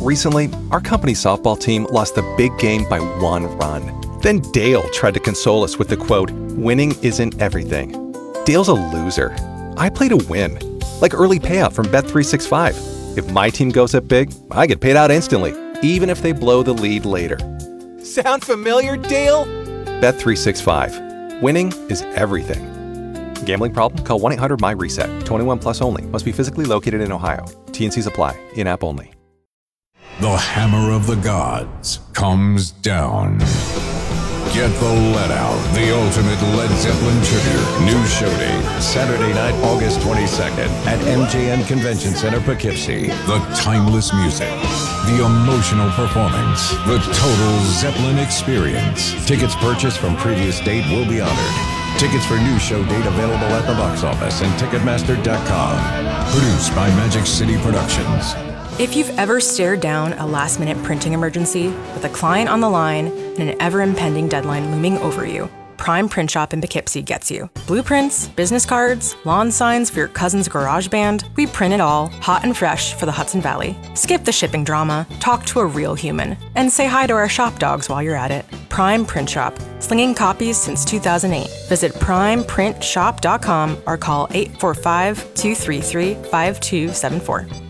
Recently, our company's softball team lost the big game by 1 run. Then Dale tried to console us with the quote, "Winning isn't everything." Dale's a loser. I play to win. Like early payout from Bet365. If my team goes up big, I get paid out instantly, even if they blow the lead later. Sound familiar, Dale? Bet365. Winning is everything. Gambling problem? Call 1-800-MY-RESET. 21 plus only. Must be physically located in Ohio. T&Cs apply. In-app only. The hammer of the gods comes down. Get the Let Out, the ultimate Led Zeppelin tribute. New show date, Saturday night, August 22nd at MJN Convention Center, Poughkeepsie. The timeless music, the emotional performance, the total Zeppelin experience. Tickets purchased from previous date will be honored. Tickets for new show date available at the box office and Ticketmaster.com. Produced by Magic City Productions. If you've ever stared down a last-minute printing emergency with a client on the line and an ever-impending deadline looming over you, Prime Print Shop in Poughkeepsie gets you. Blueprints, business cards, lawn signs for your cousin's garage band, we print it all, hot and fresh for the Hudson Valley. Skip the shipping drama, talk to a real human, and say hi to our shop dogs while you're at it. Prime Print Shop, slinging copies since 2008. Visit primeprintshop.com or call 845-233-5274.